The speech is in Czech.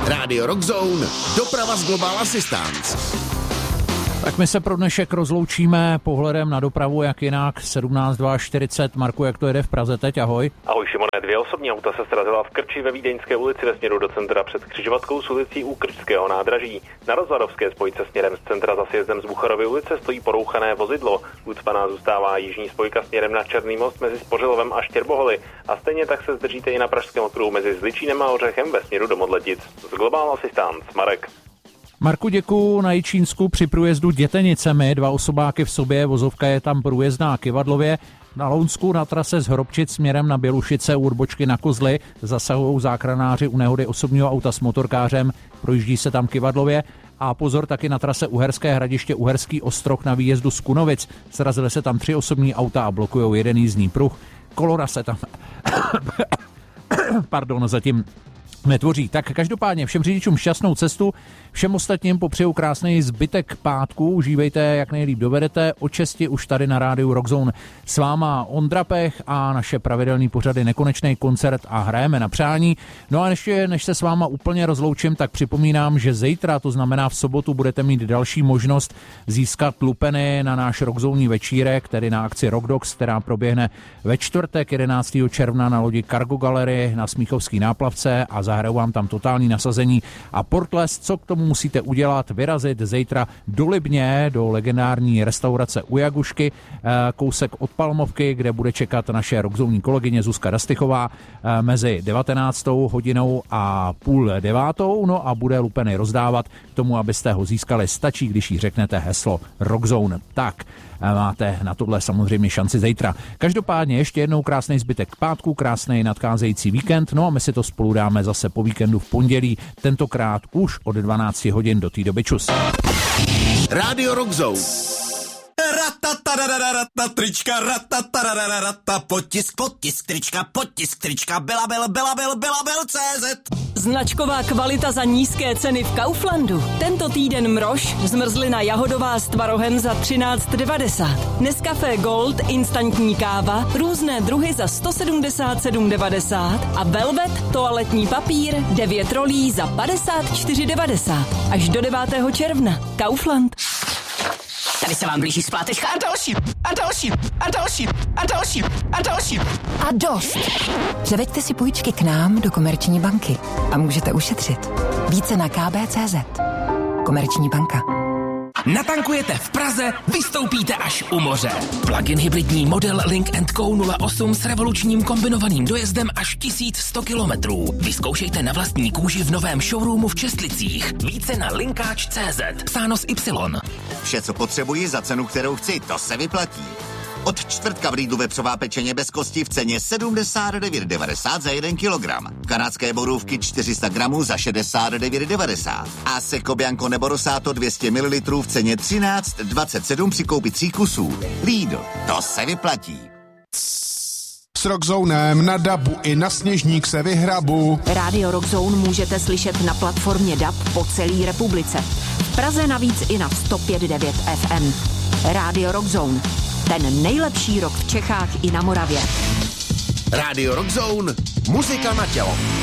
Radio Rockzone, doprava z Global Assistance. Tak my se pro dnešek rozloučíme pohledem na dopravu, jak jinak, 17:40. Marku, jak to jede v Praze teď? Ahoj. Ahoj Šimone, 2 osobní auta se srazila v Krči ve Vídeňské ulici ve směru do centra před křižovatkou s ulicí u Krčského nádraží. Na Rozvadovské spojce směrem z centra za sjezdem z Bucharovy ulice stojí porouchané vozidlo. Ucpaná zůstává jižní spojka směrem na Černý most mezi Spořilovem a Štěrboholy. A stejně tak se zdržíte i na pražském okruhu mezi Zličínem a Ořechem ve směru do Modletic. Z Global Assistance, Marek. Marku, děkuju. Na Jičínsku při průjezdu Dětenicemi 2 osobáky v sobě, vozovka je tam průjezdná Kyvadlově. Na Lounsku na trase z Hrobčic směrem na Bělušice u odbočky na Kozly zasahují záchranáři u nehody osobního auta s motorkářem, projíždí se tam Kyvadlově. A pozor, taky na trase Uherské Hradiště Uherský Ostroh na výjezdu z Kunovic. Srazily se tam 3 osobní auta a blokujou jeden jízdní pruh. Kolona se tam zatím netvoří. Tak každopádně všem řidičům šťastnou cestu, všem ostatním popřeju krásný zbytek pátku, užívejte jak nejlíp dovedete, od 6 už tady na rádiu Rockzone s váma Ondra Pech a naše pravidelný pořady Nekonečný koncert a hrajeme na přání. No a ještě než se s váma úplně rozloučím, tak připomínám, že zítra, to znamená v sobotu, budete mít další možnost získat lupeny na náš Rockzone večírek, tedy na akci Rock Dogs, která proběhne ve čtvrtek 11. června na lodi Cargo Gallery na Smíchovský náplavce a zahraju vám tam totální nasazení a portles, co k tomu musíte udělat, vyrazit zítra do Libně, do legendární restaurace U Jagušky, kousek od Palmovky, kde bude čekat naše rockzónní kolegyně Zuzka Dastychová mezi 19. hodinou a 8:30, no a bude lupeny rozdávat. K tomu, abyste ho získali, stačí, když jí řeknete heslo Rockzone. Tak, máte na tohle samozřejmě šanci zítra. Každopádně ještě jednou krásný zbytek pátku, krásný nadcházející víkend, no a my si to spolu dáme zase po víkendu v pondělí, tentokrát už od 12 hodin. Do té doby čus. Radio Rockzone. Trička, potisk trička, Belabil.cz. Značková kvalita za nízké ceny v Kauflandu. Tento týden mrož, zmrzlina jahodová s tvarohem za 13,90. Nescafé Gold, instantní káva, různé druhy za 177,90 a Velvet, toaletní papír, 9 rolí za 54,90. Až do 9. června. Kaufland. Tady se vám blíží splátečka a další. A dost. Převeďte si půjčky k nám do Komerční banky a můžete ušetřit. Více na kb.cz. Komerční banka. Natankujete v Praze, vystoupíte až u moře. Plug-in hybridní model Link & Co 08 s revolučním kombinovaným dojezdem až 1100 kilometrů. Vyzkoušejte na vlastní kůži v novém showroomu v Čestlicích. Více na linkáč.cz. Psáno s Y. Vše, co potřebuji za cenu, kterou chci, to se vyplatí. Od čtvrtka v Lidlu vepřová pečeně bez kosti v ceně 79,90 za 1 kilogram. Kanadské borůvky 400 gramů za 69,90. A Seco Bianco nebo Rosato 200 ml v ceně 13,27 při koupi 3 kusů. Lidl, to se vyplatí. S Rockzonem na dabu i na Sněžník se vyhrabu. Radio Rockzone můžete slyšet na platformě DAB po celé republice. V Praze navíc i na 105,9 FM. Radio Rockzone. Ten nejlepší rock v Čechách i na Moravě. Radio Rockzone, muzika na tělo.